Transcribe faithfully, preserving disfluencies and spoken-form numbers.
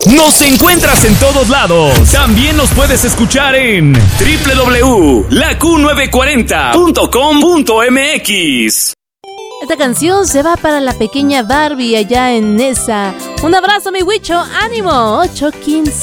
Nos encuentras en todos lados. También nos puedes escuchar en doble u doble u doble u punto la q nueve cuarenta punto com punto m x. Esta canción se va para la pequeña Barbie allá en Nesa. Un abrazo, mi Huicho. ¡Ánimo! ocho quince.